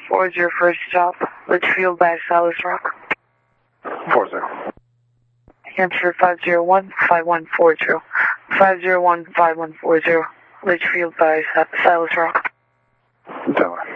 5140, your first stop, Litchfield by Silas Rock. 40. Answer 501-5140. 501-5140, Litchfield by Silas Rock. Tower.